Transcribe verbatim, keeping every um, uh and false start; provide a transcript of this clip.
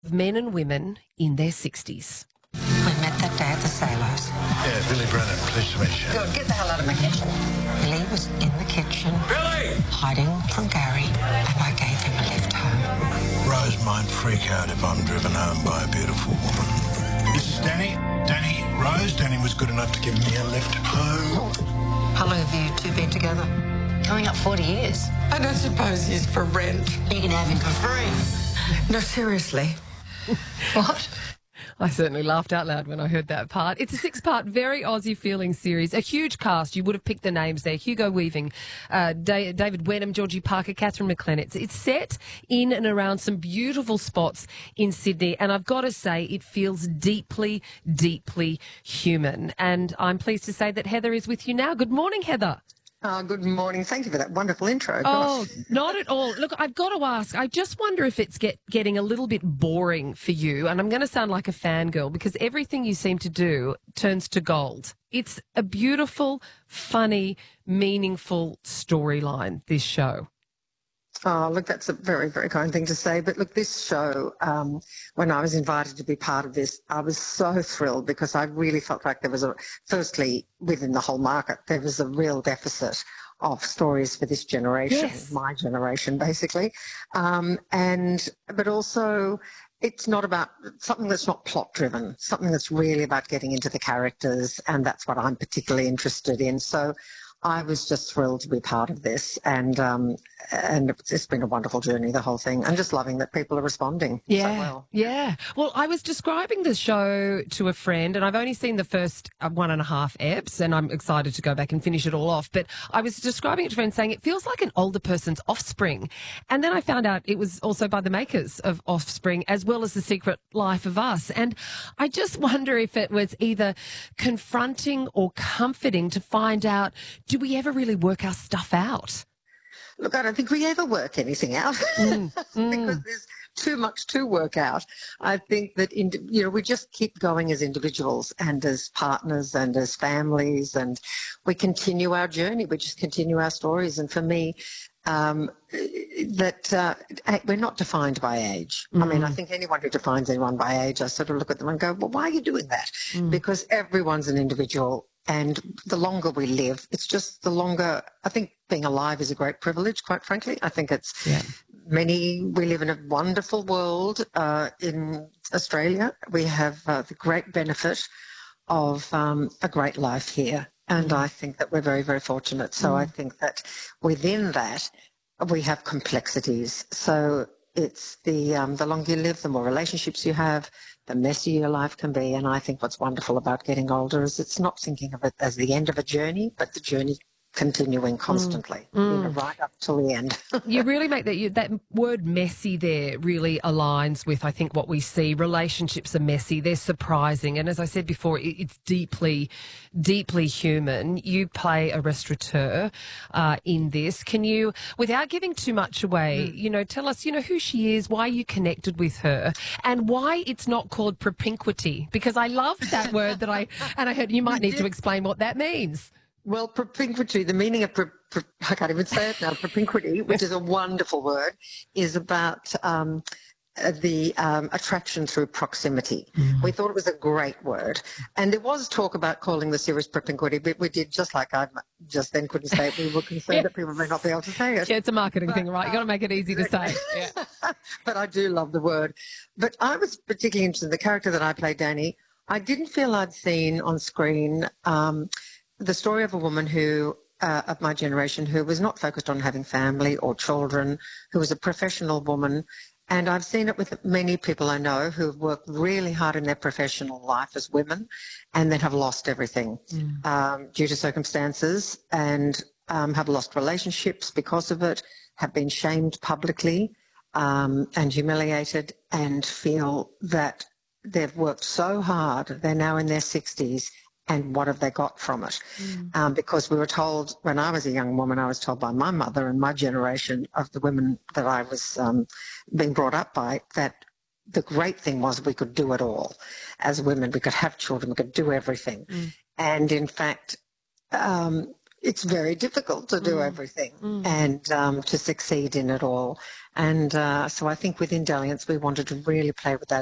Men and women in their sixties. We met that day at the Sailors. Yeah, Billy Brennan, pleased to meet you. Good, get the hell out of my kitchen. Billy was in the kitchen. Billy! Hiding from Gary, and I gave him a lift home. Rose might freak out if I'm driven home by a beautiful woman. This is Danny. Danny Rose. Danny was good enough to give me a lift home. How long have you two been together? Coming up forty years. I don't suppose he's for rent. You can have him for free. No, seriously. What? I certainly laughed out loud when I heard that part. It's a six-part, very Aussie-feeling series. A huge cast. You would have picked the names there. Hugo Weaving, uh, da- David Wenham, Georgie Parker, Catherine McLennan. It's, it's set in and around some beautiful spots in Sydney. And I've got to say, it feels deeply, deeply human. And I'm pleased to say that Heather is with you now. Good morning, Heather. Oh, good morning. Thank you for that wonderful intro. Oh, Gosh. not at all. Look, I've got to ask, I just wonder if it's get, getting a little bit boring for you, and I'm going to sound like a fangirl because everything you seem to do turns to gold. It's a beautiful, funny, meaningful storyline, this show. Oh, look, that's a very, very kind thing to say. But look, this show, um, when I was invited to be part of this, I was so thrilled because I really felt like there was a, firstly, within the whole market, there was a real deficit of stories for this generation, Yes. my generation, basically. Um, and, but also, it's not about something that's not plot driven, something that's really about getting into the characters. And that's what I'm particularly interested in. So I was just thrilled to be part of this, and um, and it's been a wonderful journey, the whole thing. I'm just loving that people are responding Yeah, so well. yeah. Well, I was describing the show to a friend, and I've only seen the first uh, one and a half eps, and I'm excited to go back and finish it all off. But I was describing it to a friend, saying it feels like an older person's Offspring. And then I found out it was also by the makers of Offspring, as well as The Secret Life of Us. And I just wonder if it was either confronting or comforting to find out, do we ever really work our stuff out? Look, I don't think we ever work anything out Mm, because mm. there's too much to work out. I think that, in, you know, we just keep going as individuals and as partners and as families, and we continue our journey. We just continue our stories. And for me, um, that uh, we're not defined by age. Mm. I mean, I think anyone who defines anyone by age, I sort of look at them and go, well, why are you doing that? Mm. Because everyone's an individual. And the longer we live, it's just the longer, I think being alive is a great privilege, quite frankly. I think it's Yeah. many, we live in a wonderful world uh, in Australia. We have uh, the great benefit of um, a great life here. And I think that we're very, very fortunate. So I think that within that, we have complexities. So it's the um, the longer you live, the more relationships you have, the messier your life can be. And I think what's wonderful about getting older is it's not thinking of it as the end of a journey, but the journey continuing constantly, you know, right up till the end. You really make that, you, that word messy there really aligns with, I think, what we see. Relationships are messy. They're surprising. And as I said before, it, it's deeply, deeply human. You play a restaurateur uh, in this. Can you, without giving too much away, mm. you know, tell us, you know, who she is, why you connected with her, and why it's not called propinquity? Because I love that word that I, and I heard you might need to explain what that means. Well, propinquity, the meaning of, pro, pro, I can't even say it now, propinquity, which is a wonderful word, is about um, the um, attraction through proximity. Mm. We thought it was a great word. And there was talk about calling the series propinquity, but we did, just like I just then couldn't say it, we were concerned yes. that people may not be able to say it. Yeah, it's a marketing but, thing, right? You've got to make it easy to say. Yeah. But I do love the word. But I was particularly interested in the character that I played, Danny. I didn't feel I'd seen on screen um, the story of a woman who, uh, of my generation, who was not focused on having family or children, who was a professional woman. And I've seen it with many people I know who have worked really hard in their professional life as women and then have lost everything mm. um, due to circumstances, and um, have lost relationships because of it, have been shamed publicly um, and humiliated, and feel that they've worked so hard, they're now in their sixties, and what have they got from it? Mm. Um, because we were told, when I was a young woman, I was told by my mother and my generation of the women that I was um, being brought up by, that the great thing was we could do it all. As women, we could have children, we could do everything. Mm. And in fact, um, it's very difficult to do Mm. everything Mm. and um, to succeed in it all. And uh, so I think within Dalliance, we wanted to really play with that